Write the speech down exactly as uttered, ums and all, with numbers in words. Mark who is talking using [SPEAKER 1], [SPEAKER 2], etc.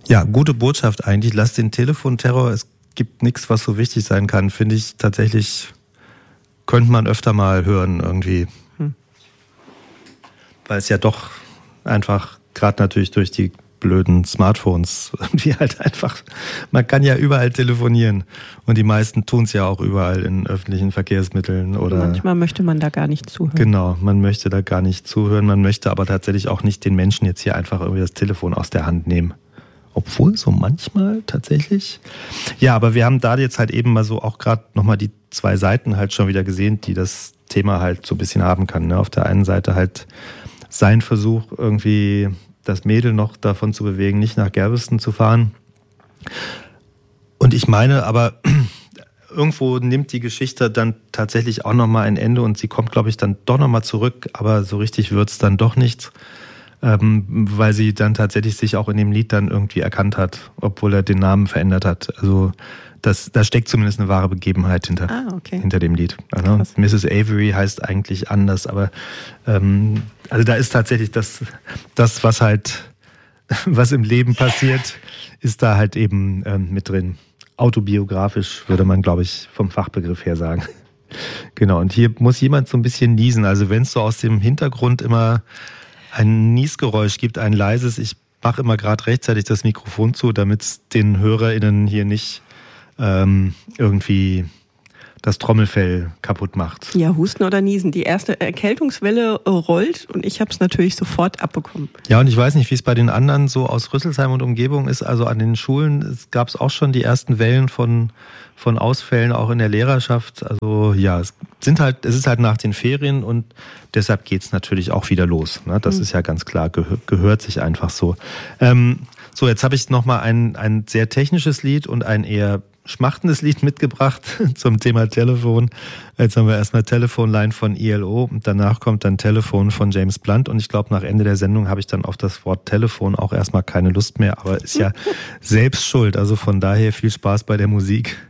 [SPEAKER 1] Ja, gute Botschaft eigentlich. Lass den Telefonterror, es gibt nichts, was so wichtig sein kann, finde ich tatsächlich, könnte man öfter mal hören irgendwie. Hm. Weil es ja doch einfach, gerade natürlich durch die blöden Smartphones, irgendwie halt einfach, man kann ja überall telefonieren und die meisten tun es ja auch überall in öffentlichen Verkehrsmitteln. Oder
[SPEAKER 2] manchmal möchte man da gar nicht zuhören.
[SPEAKER 1] Genau, man möchte da gar nicht zuhören, man möchte aber tatsächlich auch nicht den Menschen jetzt hier einfach irgendwie das Telefon aus der Hand nehmen. Obwohl, so manchmal tatsächlich. Ja, aber wir haben da jetzt halt eben mal so auch gerade nochmal die zwei Seiten halt schon wieder gesehen, die das Thema halt so ein bisschen haben kann. Ne? Auf der einen Seite halt sein Versuch, irgendwie das Mädel noch davon zu bewegen, nicht nach Galveston zu fahren. Und ich meine aber, irgendwo nimmt die Geschichte dann tatsächlich auch nochmal ein Ende und sie kommt, glaube ich, dann doch nochmal zurück, aber so richtig wird es dann doch nichts. Ähm, weil sie dann tatsächlich sich auch in dem Lied dann irgendwie erkannt hat, obwohl er den Namen verändert hat. Also das, da steckt zumindest eine wahre Begebenheit hinter,
[SPEAKER 2] ah, okay.
[SPEAKER 1] hinter dem Lied. Also, Misses Avery heißt eigentlich anders, aber ähm, also da ist tatsächlich das, das, was halt, was im Leben passiert, ist da halt eben ähm, mit drin. Autobiografisch würde man, glaube ich, vom Fachbegriff her sagen. Genau, und hier muss jemand so ein bisschen niesen. Also wenn es so aus dem Hintergrund immer ein Niesgeräusch gibt, ein leises, ich mache immer gerade rechtzeitig das Mikrofon zu, damit es den HörerInnen hier nicht ähm, irgendwie das Trommelfell kaputt macht.
[SPEAKER 2] Ja, Husten oder Niesen. Die erste Erkältungswelle rollt und ich habe es natürlich sofort abbekommen.
[SPEAKER 1] Ja, und ich weiß nicht, wie es bei den anderen so aus Rüsselsheim und Umgebung ist. Also an den Schulen gab es auch schon die ersten Wellen von, von Ausfällen, auch in der Lehrerschaft. Also ja, es sind halt, es ist halt nach den Ferien und deshalb geht es natürlich auch wieder los. Ne? Das mhm. ist ja ganz klar, gehör, gehört sich einfach so. Ähm, so, jetzt habe ich nochmal ein, ein sehr technisches Lied und ein eher schmachtendes Lied mitgebracht zum Thema Telefon. Jetzt haben wir erstmal Telefonline von I L O und danach kommt dann Telefon von James Blunt und ich glaube, nach Ende der Sendung habe ich dann auf das Wort Telefon auch erstmal keine Lust mehr, aber ist ja selbst schuld. Also von daher viel Spaß bei der Musik.